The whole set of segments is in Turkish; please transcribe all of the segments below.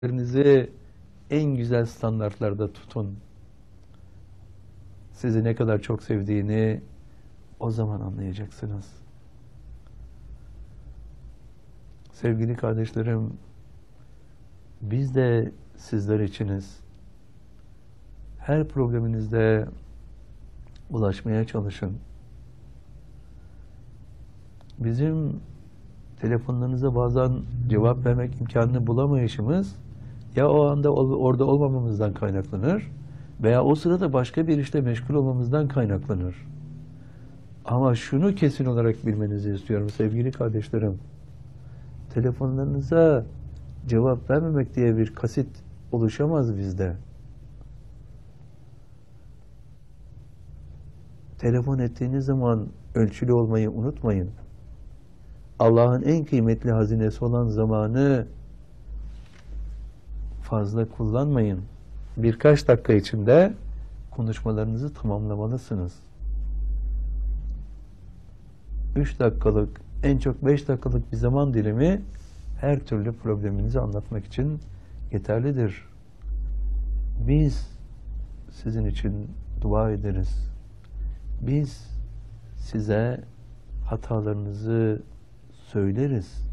Kendinizi en güzel standartlarda tutun. Sizi ne kadar çok sevdiğini o zaman anlayacaksınız. Sevgili kardeşlerim, biz de sizler içiniz. Her probleminizde ulaşmaya çalışın. Bizim telefonlarınıza bazen cevap vermek imkanını bulamayışımız ya o anda orada olmamamızdan kaynaklanır veya o sırada başka bir işle meşgul olmamızdan kaynaklanır. Ama şunu kesin olarak bilmenizi istiyorum sevgili kardeşlerim. Telefonlarınıza cevap vermemek diye bir kasit oluşamaz bizde. Telefon ettiğiniz zaman ölçülü olmayı unutmayın. Allah'ın en kıymetli hazinesi olan zamanı fazla kullanmayın. Birkaç dakika içinde konuşmalarınızı tamamlamalısınız. 3 dakikalık, en çok 5 dakikalık bir zaman dilimi her türlü probleminizi anlatmak için yeterlidir. Biz sizin için dua ederiz. Biz size hatalarınızı söyleriz.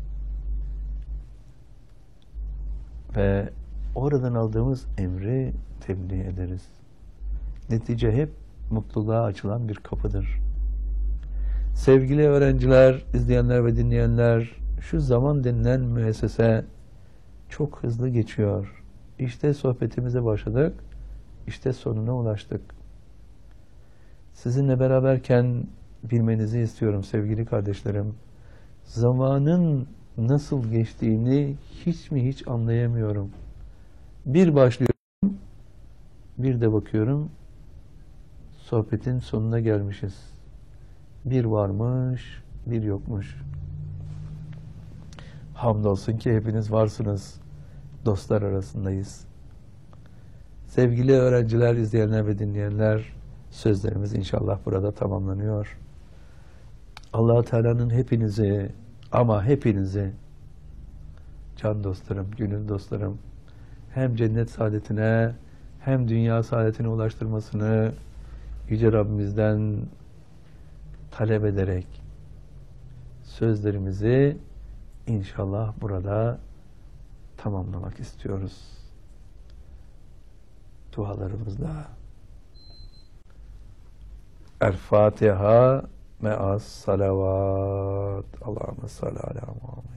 Ve oradan aldığımız emri tebliğ ederiz. Netice hep mutluluğa açılan bir kapıdır. Sevgili öğrenciler, izleyenler ve dinleyenler, şu zaman denilen müessese çok hızlı geçiyor. İşte sohbetimize başladık, işte sonuna ulaştık. Sizinle beraberken bilmenizi istiyorum sevgili kardeşlerim. Zamanın nasıl geçtiğini hiç anlayamıyorum. Bir başlıyorum, bir de bakıyorum, sohbetin sonuna gelmişiz. Bir varmış, bir yokmuş. Hamdolsun ki hepiniz varsınız. Dostlar arasındayız. Sevgili öğrenciler, izleyenler ve dinleyenler, sözlerimiz inşallah burada tamamlanıyor. Allah-u Teala'nın hepinizi ama hepinizi can dostlarım, gönül dostlarım hem cennet saadetine hem dünya saadetine ulaştırmasını Yüce Rabbimizden talep ederek sözlerimizi inşallah burada tamamlamak istiyoruz. Dualarımızla. El-Fatiha me'as salavat. Allahümme salli ala Muhammed.